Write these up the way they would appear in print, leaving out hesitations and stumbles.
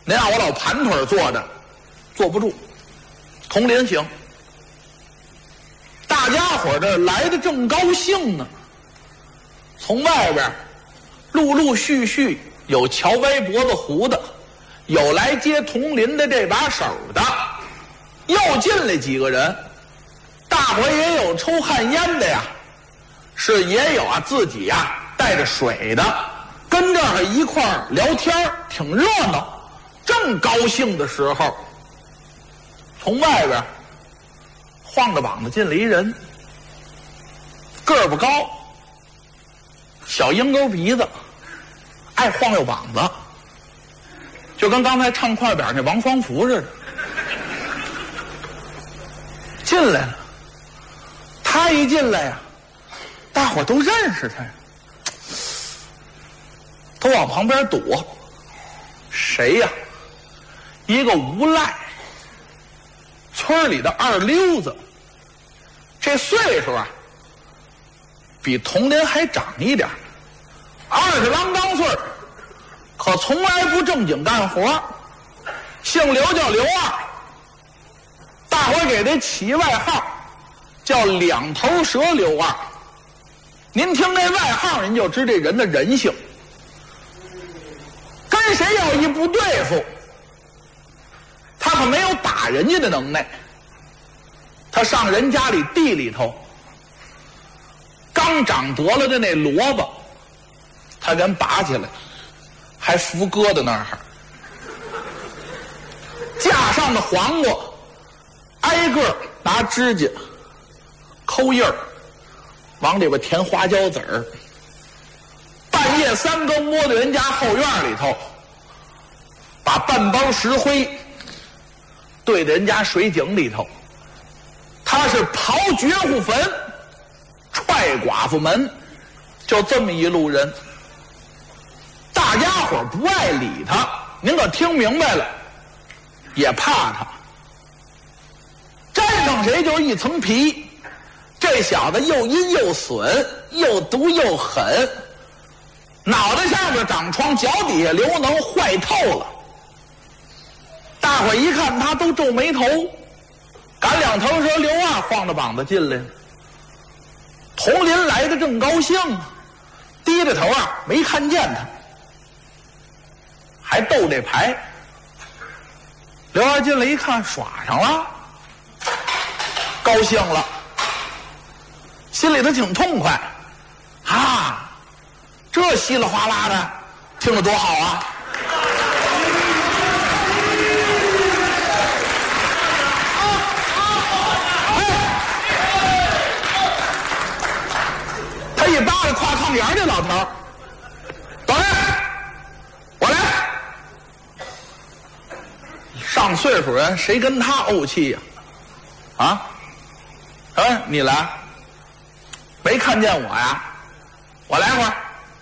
您让我老盘腿坐着，坐不住。铜林行。大家伙这来的正高兴呢，从外边陆陆续续有翘歪脖子胡的，有来接铜林的这把手的，又进来几个人。大伙也有抽旱烟的呀，是也有自己带着水的，跟这儿一块儿聊天，挺热闹。正高兴的时候，从外边晃着膀子进来一人，个儿不高，小鹰钩鼻子，爱晃悠膀子，就跟刚才唱快板那王双福似的。进来了，他一进来大伙都认识他，都往旁边躲。谁呀？一个无赖，村里的二溜子，这岁数比铜林还长一点，20郎当岁，可从来不正经干活，姓刘叫刘二，大伙给他起外号叫两头蛇刘二。您听这外号您就知这人的人性，跟谁要一不对付，他可没有打人家的能耐。他上人家里地里头，刚长得了的那萝卜，他给人拔起来，还扶疙瘩那儿。架上的黄瓜，挨个拿指甲抠印儿，往里边填花椒籽儿。半夜3更摸到人家后院里头，把半包石灰兑在人家水井里头。他是刨绝户坟，踹寡妇门，就这么一路人。大家伙不爱理他，您可听明白了，也怕他。沾上谁就是一层皮。这小子又阴又损，又毒又狠，脑袋上边长疮，脚底下流脓，坏透了。大伙一看他都皱眉头。赶两头蛇刘二晃着膀子进来了。铜林来的正高兴，低着头没看见他，还斗这牌。刘二进来一看，耍上了，高兴了，心里头挺痛快这稀里哗啦的听着多好啊。他一扒拉挎炕沿这老头，等着，我来。上岁数人谁跟他怄气呀？你来，没看见我呀？我来会儿。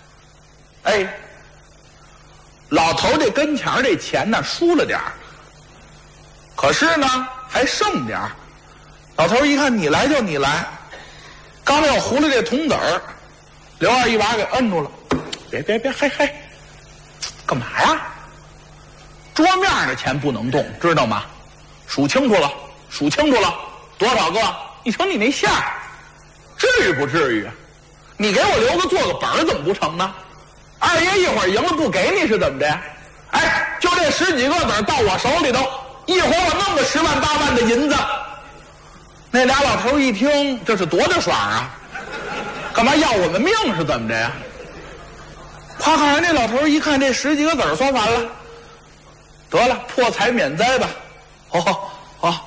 老头这跟前这钱呢输了点儿，可是呢还剩点儿。老头一看你来就你来，刚要糊了这铜子儿，刘二一把给摁住了。别，嘿，干嘛呀？桌面的钱不能动，知道吗？数清楚了，多少个？你瞅你那相，至于不至于？你给我留个做个本儿怎么不成呢？二爷一会儿赢了不给你是怎么的？就这10几个子到我手里头，一会儿我弄个10万8万的银子。那俩老头一听，这是多大爽啊！干嘛要我们命是怎么着呀？夸看人那老头一看这10几个子算完了，得了，破财免灾吧。好。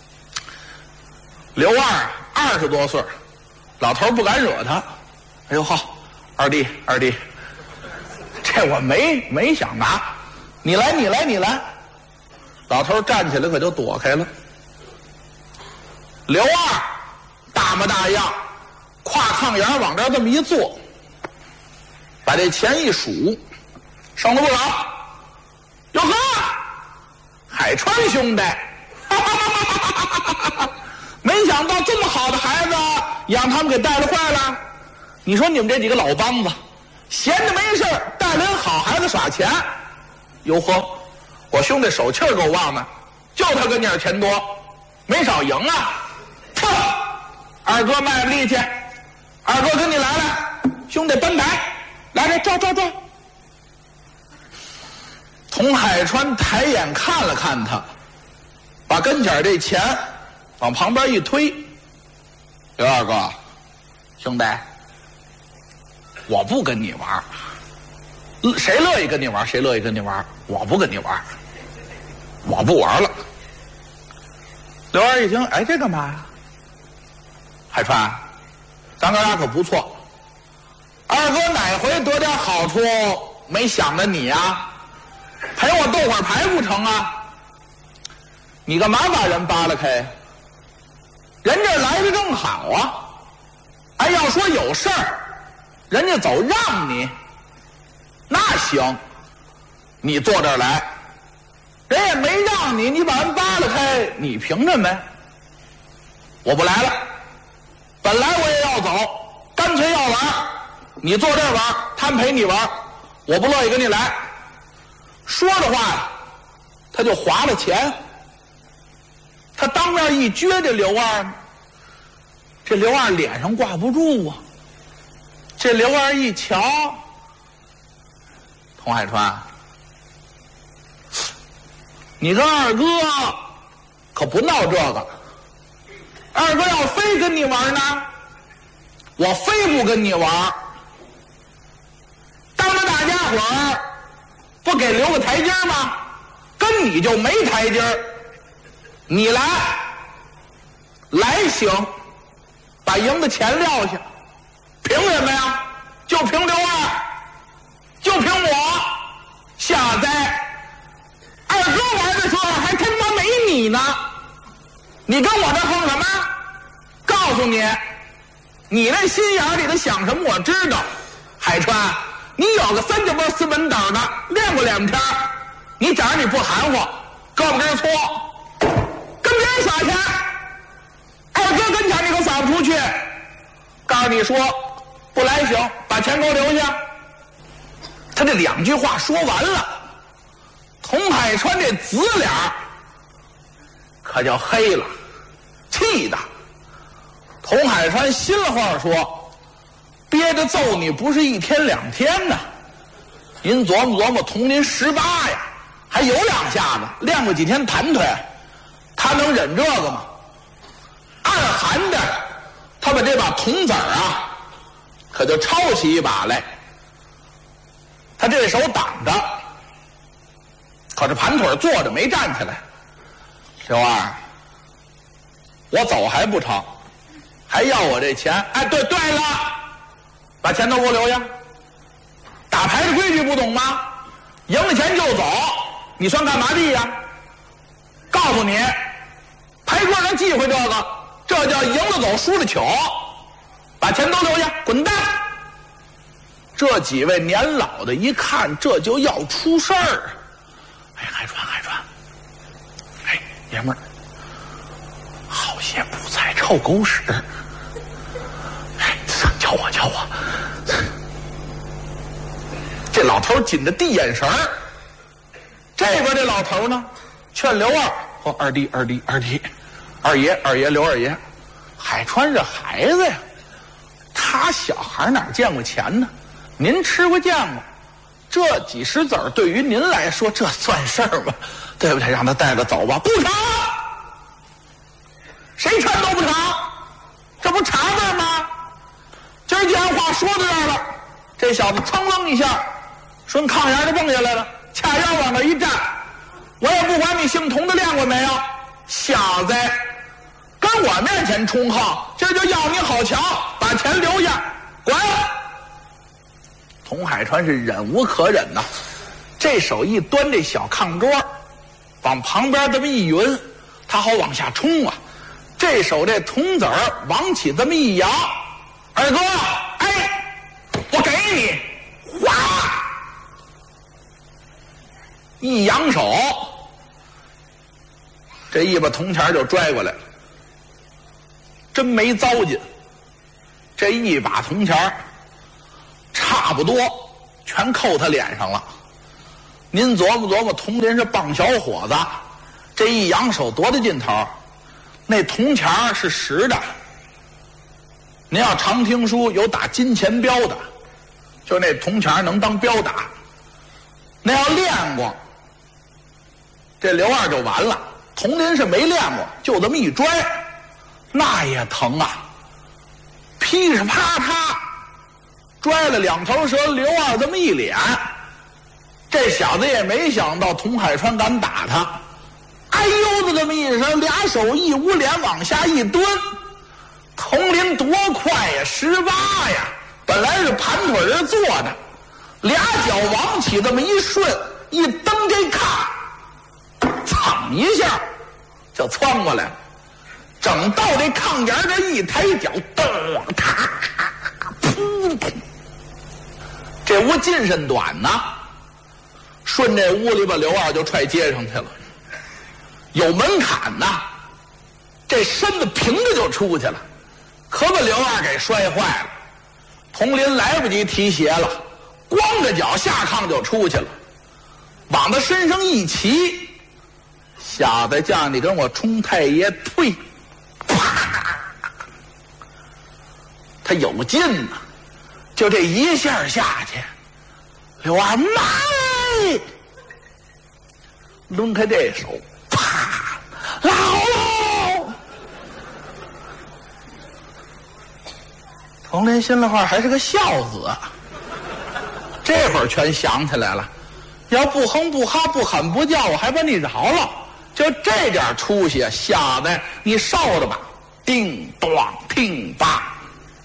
刘二20多岁，老头不敢惹他。好，二弟，这我没想拿，你来。老头站起来可就躲开了。刘二大模大样，挎炕沿往这这么一坐，把这钱一数，剩了不少。哟呵，海川兄弟，没想到这么好的孩子让他们给带了坏了。你说你们这几个老梆子，闲着没事带人好孩子耍钱。哟呵， 我兄弟手气儿够旺的，就他跟前钱多，没少赢啊。哼，二哥卖力气，二哥跟你来了，兄弟搬牌，来这抓。童海川抬眼看了看他，把跟前这钱往旁边一推。刘二哥，兄弟，我不跟你玩，谁乐意跟你玩谁乐意跟你玩，我不跟你玩，我不玩了。刘二一听，哎，这干嘛呀？海川，咱哥俩可不错，二哥哪回得点好处没想着你啊？陪我斗会儿牌不成啊？你干嘛把人扒拉开？人这来的正好啊！哎，要说有事儿，人家走让你，那行，你坐这儿来，人也没让你，你把人扒拉开，你凭什么呀？我不来了，本来我也要走，干脆要玩，你坐这儿玩，他们陪你玩，我不乐意跟你来。说的话呀，他就划了钱。他当面一撅这刘二，这刘二脸上挂不住啊。这刘二一瞧，童海川，你跟二哥可不闹这个。二哥要非跟你玩呢，我非不跟你玩。当着大家伙儿不给留个台阶吗？跟你就没台阶。你来行，把赢的钱撂下，凭什么呀？就凭刘二，就凭我。下载二哥玩的时候还他妈没你呢，你跟我这横什么？告诉你，你那心眼里的想什么我知道。海川，你有个三脚波四门斗的，练过2天，你假如你不含糊，胳膊根搓，跟别人耍钱，二哥跟前你可耍不出去。告诉你说不来行，把钱给我留下。他这2句话说完了，童海川这紫脸可就黑了，气的。童海川心里话说，憋着揍你不是1天2天呢。您琢磨琢磨，同您18呀，还有2下子，练过几天弹腿，他能忍这个吗？暗含的，他把这把铜子啊，可就抄起一把来。他这手挡着，可是盘腿坐着没站起来。刘二，我走还不成，还要我这钱？哎，对了，把钱都给我留下。打牌的规矩不懂吗？赢了钱就走，你算干嘛的呀？告诉你，牌桌上忌讳这个，这叫赢了走，输了取。把钱都留下，滚蛋！这几位年老的一看，这就要出事儿。哎，海川，哎，爷们儿，好些不才臭狗屎！哎，叫我。这老头紧着递眼神儿，这边这老头呢，劝刘二说：“二弟，二爷，刘二爷，海川是孩子呀，他小孩哪见过钱呢？您吃过见过，这几十子儿对于您来说这算事儿吗？对不对？让他带着走吧。不成，谁劝都不成，这不查字吗？今儿既然话说到这儿了，这小子噌楞一下顺炕沿就蹦下来了，掐腰往那一站，我也不管你姓童的练过没有，小子跟我面前冲号，今儿就要你好瞧，把钱留下，滚！童海川是忍无可忍呐，这手一端这小炕桌，往旁边这么一匀，他好往下冲啊。这手这铜子儿往起这么一摇，二哥，哎，我给你，哗！一扬手，这一把铜钱就拽过来了，真没糟践。这一把铜钱差不多全扣他脸上了。 您琢磨琢磨，铜林是棒小伙子，这一扬手多大劲头？那铜钱是实的。您要常听说有打金钱镖的，就那铜钱能当镖打。那要练过，这刘二就完了。铜林是没练过，就这么一拽，那也疼啊！噼里啪啪拽了两头蛇，刘二这么一脸。这小子也没想到童海川敢打他，哎呦的这么一声，俩手一捂脸往下一蹲。童林多快呀，18呀！本来是盘腿儿坐的，俩脚往起这么一顺，一蹬这炕，噌一下就窜过来了。整到这炕沿这一抬脚，噔咔噗，这屋近身短呐，顺这屋里把刘二就踹街上去了。有门槛呐，这身子平着就出去了，可把刘二给摔坏了。童林来不及提鞋了，光着脚下炕就出去了，往他身上一骑，小子叫你跟我冲太爷退，啪！他有劲呐，就这一下下去，刘二妈嘞，抡开这手，啪，老喽！童林心里话还是个孝子，这会儿全想起来了，要不哼不哈不喊不叫，我还把你饶了。就这点出息，小子你受着吧！叮咚听吧，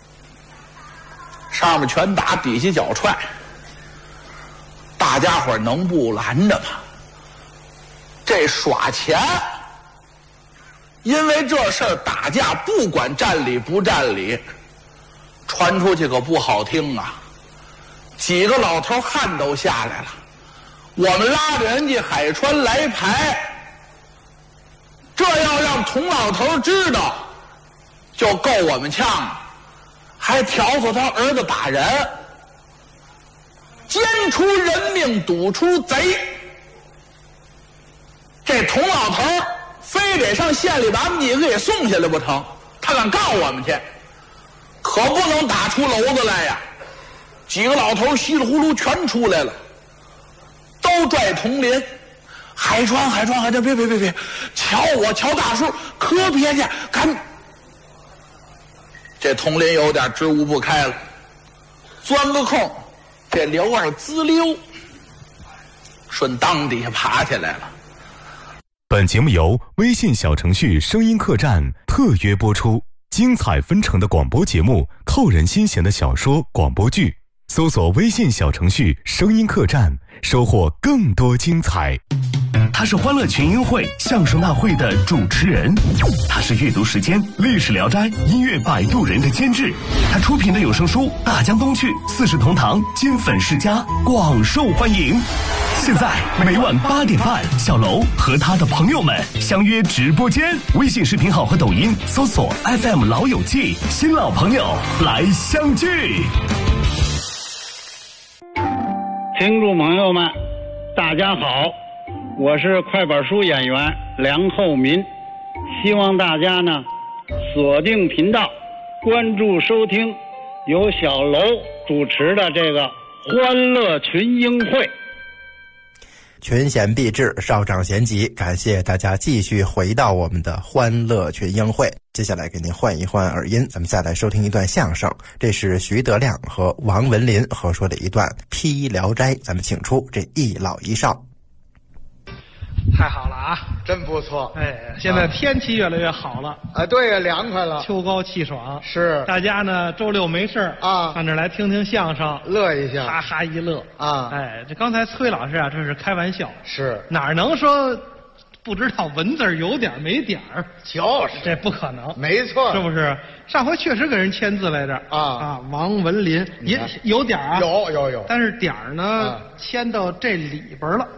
上面拳打，底下脚踹，大家伙能不拦着吗？这耍钱，因为这事儿打架，不管占理不占理，传出去可不好听啊！几个老头汗都下来了。我们拉着人家海川来牌，这要让童老头知道，就够我们呛了，还挑唆他儿子打人，奸出人命，赌出贼。这童老头非得上县里把我们几个给送下来不成？他敢告我们去，可不能打出篓子来呀！几个老头稀里糊涂全出来了，都拽童林。海川，别！瞧大叔，可别去！赶！这童林有点支吾不开了，钻个空，这刘二滋溜，顺裆底下爬起来了。 本节目由微信小程序声音客栈特约播出，精彩纷呈的广播节目，扣人心弦的小说广播剧，搜索微信小程序声音客栈，收获更多精彩。 他是欢乐群英会相声大会的主持人，他是阅读时间历史聊斋音乐摆渡人的监制，他出品的有声书《大江东去》四世同堂金粉世家广受欢迎。现在每晚8点半，小楼和他的朋友们相约直播间，微信视频号和抖音搜索 FM 老友记，新老朋友来相聚。 听众朋友们大家好，我是快板书演员梁厚民，希望大家呢锁定频道，关注收听由小楼主持的这个欢乐群英会。 群贤毕至，少长咸集，感谢大家继续回到我们的欢乐群英会。接下来给您换一换耳音，咱们再来收听一段相声，这是徐德亮和王文林合说的一段批聊斋，咱们请出这一老一少。 太好了啊， 真不错。 哎，现在天气越来越好了啊，对呀，凉快了， 秋高气爽。 是， 大家呢周六没事啊，上这来听听相声， 乐一下， 哈哈一乐啊。 哎，这刚才崔老师啊，这是开玩笑， 是哪能说不知道文字有点没点儿？ 就是， 这不可能， 没错， 是不是？上回确实给人签字来着啊，王文林也有点啊， 有， 但是点儿呢签到这里边了。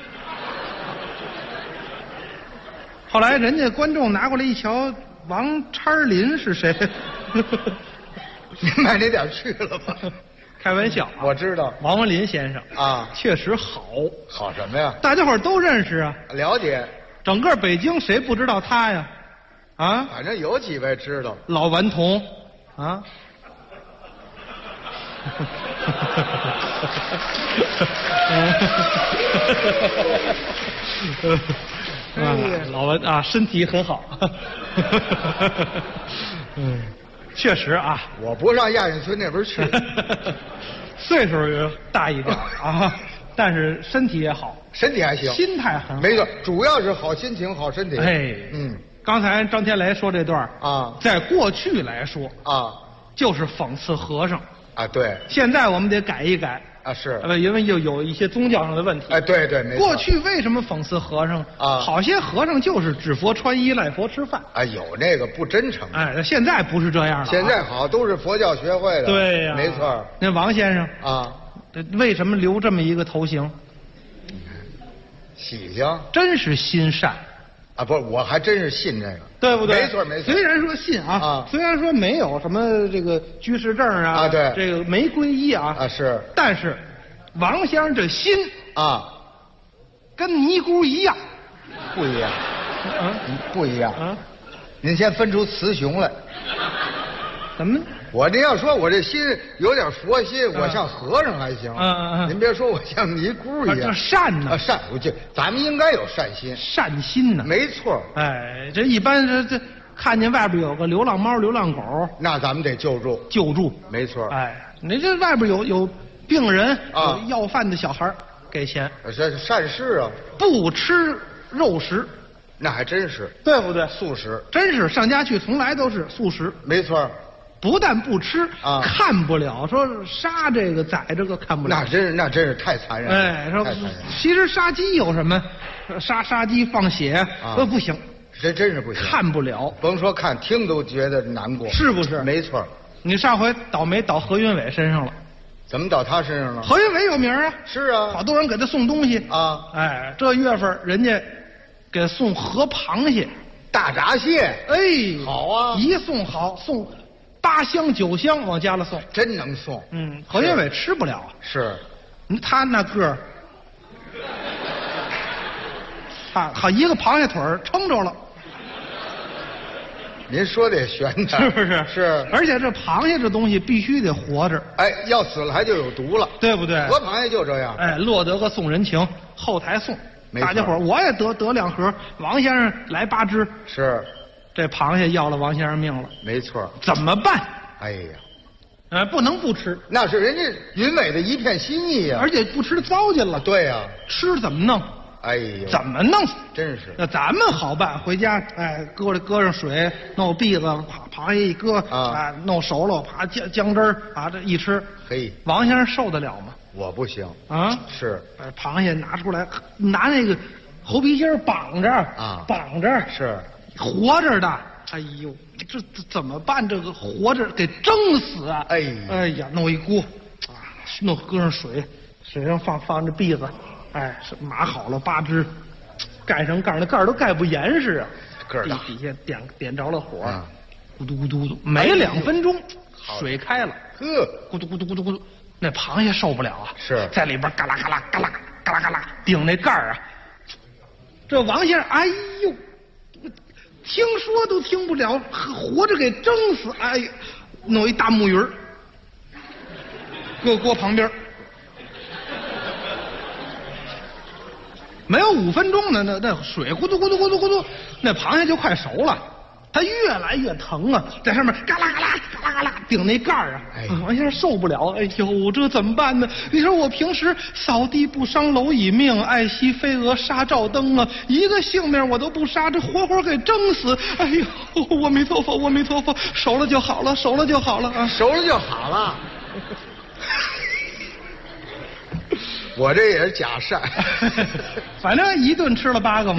后来人家观众拿过来一瞧，王叉林是谁？ 您买那点去了吧？ 开玩笑啊， 我知道王文林先生啊， 确实好， 好什么呀？ 大家伙儿都认识啊， 了解， 整个北京谁不知道他呀？啊， 反正有几位知道。 老顽童，啊。老文啊，身体很好。嗯，确实啊， 我不上亚运村那边去， 岁数也大一点啊，但是身体也好， 身体还行， 心态很好。 没错，主要是好心情、好身体。 哎，刚才张天来说这段啊， 在过去来说啊， 就是讽刺和尚啊，对。 现在我们得改一改。 啊是， 因为有一些宗教上的问题。 哎，对对，没错。 过去为什么讽刺和尚啊？ 好些和尚就是只佛穿衣赖佛吃饭。 啊，有那个不真诚。 哎，现在不是这样了。 现在好，都是佛教学会的。 对呀， 没错。 那王先生啊， 为什么留这么一个头型？ 喜庆， 真是心善。 啊，不是，我还真是信这个， 对不对？ 没错没错。 虽然说信啊，虽然说没有什么这个居士证啊， 对， 这个没皈依啊， 是， 但是王先生这心啊， 跟尼姑一样， 不一样，不一样啊。您先分出雌雄来。 怎么？ 我这要说我这心有点佛心，我像和尚还行。您别说我像尼姑一样。 这善呢？ 善，咱们应该有善心。 善心呢？ 没错。 哎，这一般这看见外边有个流浪猫、流浪狗， 那咱们得救助。 救助。 没错。 哎，你这外边有病人啊，有要饭的小孩，给钱。 这是善事啊。 不吃肉食。 那还真是。 对不对？ 素食。 真是上家去从来都是素食。 没错。 不但不吃啊， 看不了，说杀这个宰这个看不了， 那真是太残忍了。 哎，说其实杀鸡有什么？杀鸡放血不行， 这真是不行， 看不了。 甭说看，听都觉得难过， 是不是？ 没错。 你上回倒霉倒何云伟身上了， 怎么倒他身上了？ 何云伟有名啊， 是啊， 好多人给他送东西啊。 哎，这月份人家给送河螃蟹、 大闸蟹， 哎， 好啊， 一送好送。8箱9箱往家了送， 真能送。 何云伟吃不了啊。 是， 他那个儿，好一个螃蟹腿撑着了。 您说的也悬点， 是不是？ 是。 而且这螃蟹这东西必须得活着， 哎，要死了还就有毒了， 对不对？ 活螃蟹就这样。 哎，落得个送人情，后台送，大家伙我也得2盒，王先生来8只。 是。 这螃蟹要了王先生命了， 没错。 怎么办？ 哎呀， 不能不吃， 那是人家云伟的一片心意呀。 而且不吃糟践了。 对呀， 吃怎么弄？ 哎呦， 怎么弄？ 真是。 那咱们好办，回家搁上水，弄篦子，螃蟹一搁弄熟了，啪姜汁儿这一吃， 嘿， 王先生受得了吗？ 我不行啊。 是， 螃蟹拿出来，拿那个猴皮筋绑着绑着是。 活着的，哎呦，这怎么办？这个活着给蒸死啊！哎呀，弄一锅，搁上水，水上放着篦子，码好了8只，盖上盖，那盖都盖不严实啊。 个儿大， 底下点着了火，咕嘟咕嘟咕嘟，没2分钟，水开了，咕嘟咕嘟咕嘟咕嘟，那螃蟹受不了啊， 是在里边嘎啦嘎啦嘎啦嘎啦嘎啦顶那盖儿啊。这王先生，哎呦！听说都听不了，活着给蒸死！哎呀，弄一大木鱼儿，搁锅旁边，没有5分钟呢，那水咕嘟咕嘟咕嘟咕嘟，那螃蟹就快熟了。它越来越疼啊，在上面嘎啦嘎啦嘎啦嘎啦顶那盖儿啊，王先生受不了，哎呦，这怎么办呢？你说我平时扫地不伤蝼蚁命，爱惜飞蛾杀照灯啊，一个性命我都不杀，这活活给蒸死！哎呦，阿弥陀佛，阿弥陀佛，熟了就好了，熟了就好了啊， 熟了就好了。我这也是假善， 反正一顿吃了8个嘛。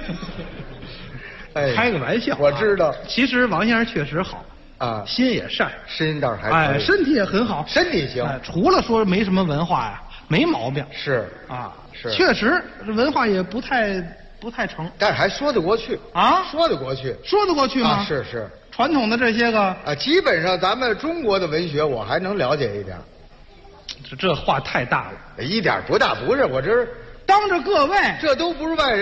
开个玩笑， 我知道。 其实王先生确实好啊， 心也善， 心倒是还可以， 身体也很好， 身体行。 除了说没什么文化呀，没毛病。 是啊， 是， 确实文化也不太成， 但是还说得过去啊， 说得过去， 说得过去吗？ 是是， 传统的这些个基本上咱们中国的文学我还能了解一点。 这话太大了。 一点不大，不是我这当着各位， 这都不是外人。